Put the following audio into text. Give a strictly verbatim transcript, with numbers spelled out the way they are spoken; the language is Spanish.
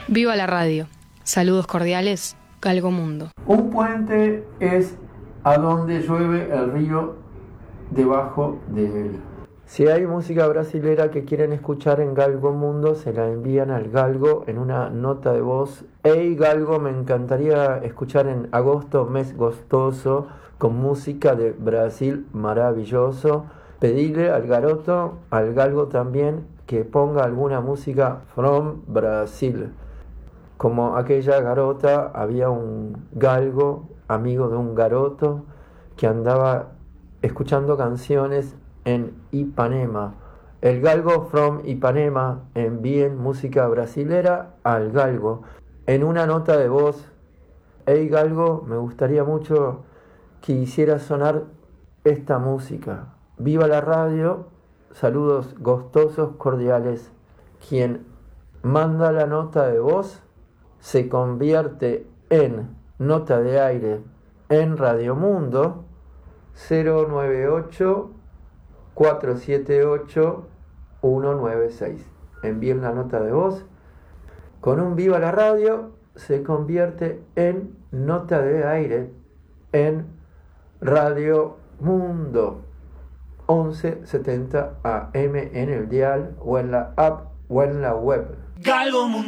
Viva la radio. Saludos cordiales, Galgo Mundo. Un puente es a donde llueve el río debajo de él. Si hay música brasilera que quieren escuchar en Galgo Mundo, se la envían al Galgo en una nota de voz. Hey Galgo, me encantaría escuchar en agosto, mes gostoso, con música de Brasil maravilloso. Pedile al garoto, al Galgo también, que ponga alguna música from Brasil. Como aquella garota, había un galgo, amigo de un garoto, que andaba escuchando canciones en Ipanema. El Galgo from Ipanema, envíen música brasilera al Galgo. En una nota de voz, hey Galgo, me gustaría mucho que hiciera sonar esta música. Viva la radio, saludos gustosos, cordiales. Quien manda la nota de voz se convierte en nota de aire en Radio Mundo. Cero nueve ocho, cuatro siete ocho, uno nueve seis. Envíen la nota de voz. Con un viva la radio se convierte en nota de aire en Radio Mundo. once setenta A M en el dial o en la app o en la web. Galgo Mundo.